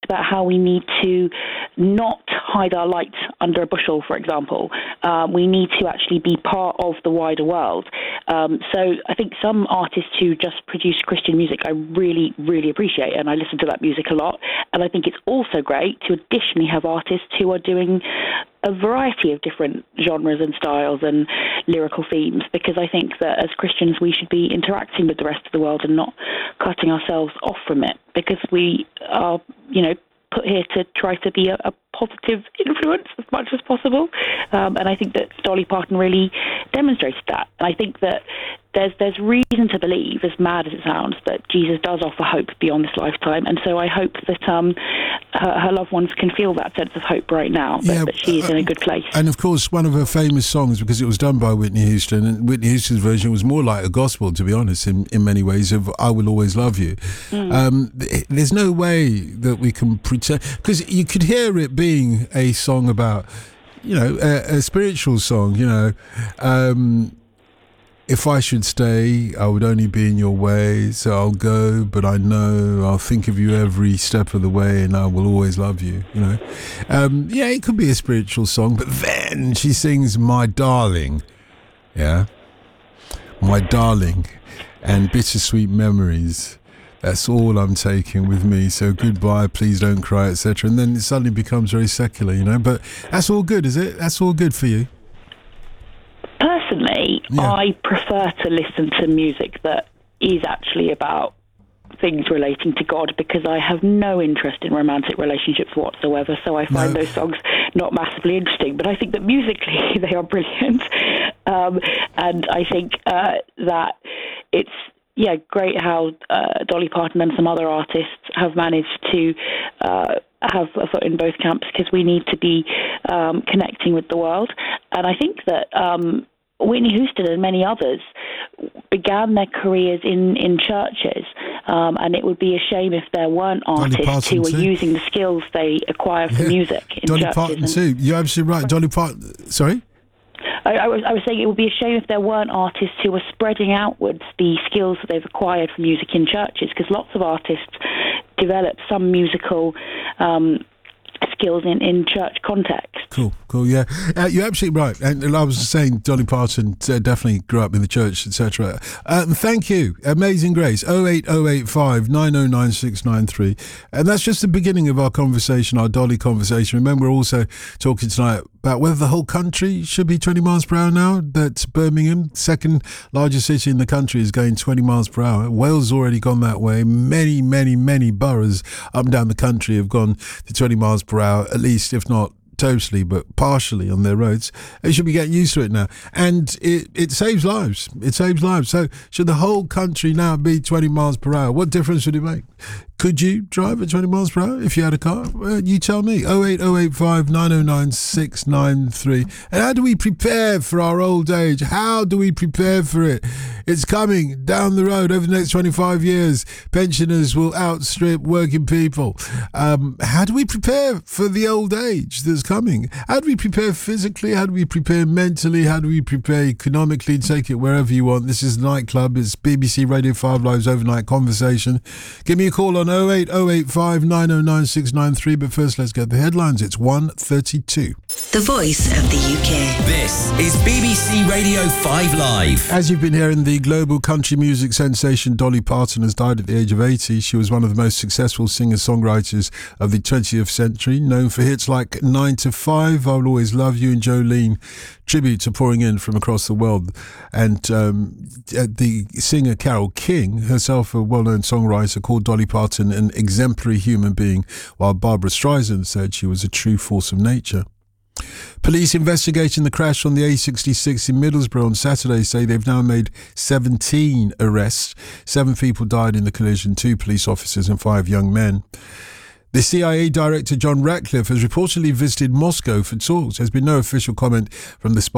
that how we need to not hide our light under a bushel, for example. We need to actually be part of the wider world. So I think some artists who just produce Christian music I really, really appreciate, and I listen to that music a lot. And I think it's also great to additionally have artists who are doing a variety of different genres and styles and lyrical themes, because I think that as Christians we should be interacting with the rest of the world and not cutting ourselves off from it, because we are, put here to try to be a positive influence as much as possible. And I think that Dolly Parton really demonstrated that. And I think that there's reason to believe, as mad as it sounds, that Jesus does offer hope beyond this lifetime. And so I hope that her loved ones can feel that sense of hope right now, that she is in a good place. And of course, one of her famous songs, because it was done by Whitney Houston, and Whitney Houston's version was more like a gospel, to be honest, in many ways, of I Will Always Love You. There's no way that we can pretend, because you could hear it being a song about, a spiritual song, if I should stay, I would only be in your way, so I'll go, but I know I'll think of you every step of the way, and I will always love you, it could be a spiritual song, but then she sings My Darling, My Darling, and Bittersweet Memories. That's all I'm taking with me, so goodbye, please don't cry, etc. And then it suddenly becomes very secular, but that's all good, is it? That's all good for you? Personally, I prefer to listen to music that is actually about things relating to God, because I have no interest in romantic relationships whatsoever, so I find those songs not massively interesting. But I think that musically they are brilliant. And I think that it's great how Dolly Parton and some other artists have managed to have a foot in both camps, because we need to be connecting with the world. And I think that Whitney Houston and many others began their careers in churches, and it would be a shame if there weren't artists who were using the skills they acquire from music in Dolly churches. Parton too. You're absolutely right. Dolly Parton. Sorry? I was saying it would be a shame if there weren't artists who were spreading outwards the skills that they've acquired from music in churches, because lots of artists develop some musical skills in church context. Cool, yeah. You're absolutely right. And I was saying Dolly Parton definitely grew up in the church, etc. Thank you. Amazing Grace, 08085 909 693. And that's just the beginning of our conversation, our Dolly conversation. Remember, we're also talking tonight about whether the whole country should be 20 miles per hour now. That Birmingham, second largest city in the country, is going 20 miles per hour. Wales already gone that way. Many, many, many boroughs up and down the country have gone to 20 miles per hour, at least, if not totally, but partially on their roads. They should be getting used to it now. And it saves lives. It saves lives. So should the whole country now be 20 miles per hour? What difference would it make? Could you drive at 20 miles per hour if you had a car? You tell me. 08085 909 693. And how do we prepare for our old age? How do we prepare for it? It's coming down the road over the next 25 years. Pensioners will outstrip working people. How do we prepare for the old age that's coming? How do we prepare physically? How do we prepare mentally? How do we prepare economically? Take it wherever you want. This is Nightclub. It's BBC Radio 5 Live's Overnight Conversation. Give me a call on 08085 909 693. But first, let's get the headlines. It's 1:32. The Voice of the UK. This is BBC Radio 5 Live. As you've been hearing, the global country music sensation Dolly Parton has died at the age of 80. She was one of the most successful singer-songwriters of the 20th century, known for hits like 9 to 5, I Will Always Love You, and Jolene. Tributes are pouring in from across the world. And the singer Carole King, herself a well-known songwriter, called Dolly Parton an exemplary human being, while Barbara Streisand said she was a true force of nature. Police investigating the crash on the A66 in Middlesbrough on Saturday say they've now made 17 arrests. 7 people died in the collision, 2 police officers and 5 young men. The CIA Director John Ratcliffe has reportedly visited Moscow for talks. There's been no official comment from the spy